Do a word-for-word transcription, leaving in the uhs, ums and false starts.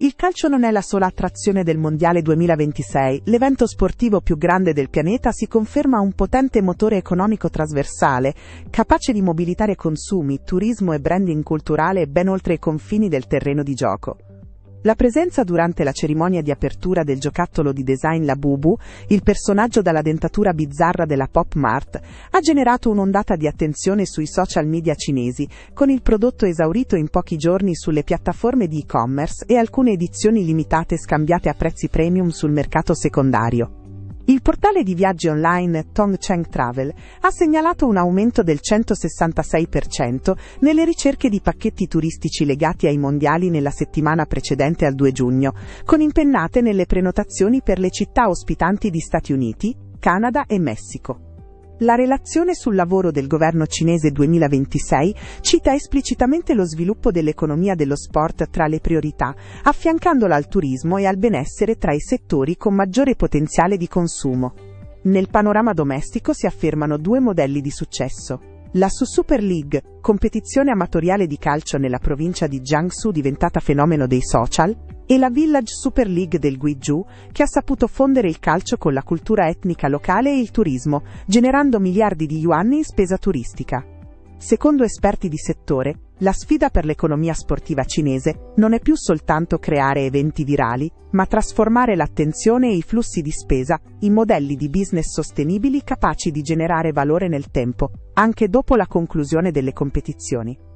Il calcio non è la sola attrazione del Mondiale duemilaventisei, l'evento sportivo più grande del pianeta si conferma un potente motore economico trasversale, capace di mobilitare consumi, turismo e branding culturale ben oltre i confini del terreno di gioco. La presenza durante la cerimonia di apertura del giocattolo di design Labubu, il personaggio dalla dentatura bizzarra della Pop Mart, ha generato un'ondata di attenzione sui social media cinesi, con il prodotto esaurito in pochi giorni sulle piattaforme di e-commerce e alcune edizioni limitate scambiate a prezzi premium sul mercato secondario. Il portale di viaggi online Tongcheng Travel ha segnalato un aumento del centosessantasei per cento nelle ricerche di pacchetti turistici legati ai mondiali nella settimana precedente al due giugno, con impennate nelle prenotazioni per le città ospitanti di Stati Uniti, Canada e Messico. La relazione sul lavoro del governo cinese duemilaventisei cita esplicitamente lo sviluppo dell'economia dello sport tra le priorità, affiancandola al turismo e al benessere tra i settori con maggiore potenziale di consumo. Nel panorama domestico si affermano due modelli di successo. La Su Super League, competizione amatoriale di calcio nella provincia di Jiangsu diventata fenomeno dei social, e la Village Super League del Guizhou, che ha saputo fondere il calcio con la cultura etnica locale e il turismo, generando miliardi di yuan in spesa turistica. Secondo esperti di settore, la sfida per l'economia sportiva cinese non è più soltanto creare eventi virali, ma trasformare l'attenzione e i flussi di spesa in modelli di business sostenibili capaci di generare valore nel tempo, anche dopo la conclusione delle competizioni.